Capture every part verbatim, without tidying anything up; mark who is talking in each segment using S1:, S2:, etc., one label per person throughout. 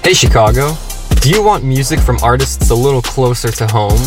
S1: Hey Chicago, do you want music from artists a little closer to home?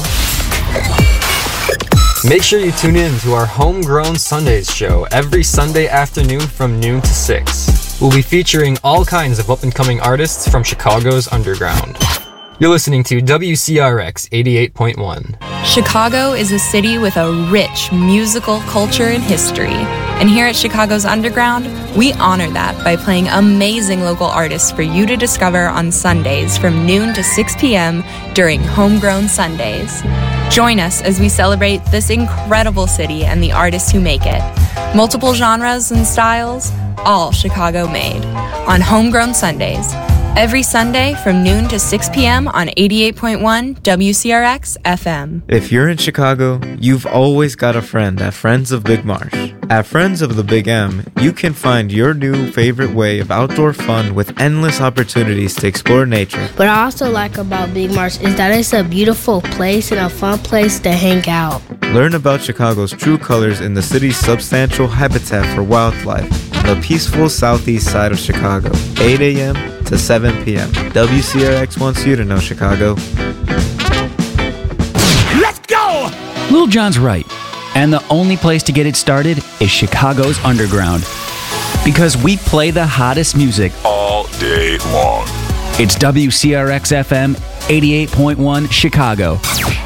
S1: Make sure you tune in to our Homegrown Sundays show every Sunday afternoon from noon to six. We'll be featuring all kinds of up-and-coming artists from Chicago's underground. You're listening to W C R X eighty-eight point one.
S2: Chicago is a city with a rich musical culture and history. And here at Chicago's Underground, we honor that by playing amazing local artists for you to discover on Sundays from noon to six p.m. during Homegrown Sundays. Join us as we celebrate this incredible city and the artists who make it. Multiple genres and styles, all Chicago made. On Homegrown Sundays, every Sunday from noon to six p.m. on eighty-eight point one W C R X F M.
S3: If you're in Chicago, you've always got a friend at Friends of Big Marsh. At Friends of the Big M, you can find your new favorite way of outdoor fun with endless opportunities to explore nature.
S4: What I also like about Big Marsh is that it's a beautiful place and a fun place to hang out.
S3: Learn about Chicago's true colors in the city's substantial habitat for wildlife on the peaceful southeast side of Chicago, eight a.m. to seven p.m. W C R X wants you to know Chicago.
S5: Let's go!
S6: Lil Jon's right. And the only place to get it started is Chicago's Underground. Because we play the hottest music
S5: all day long.
S6: It's W C R X F M eighty-eight point one Chicago.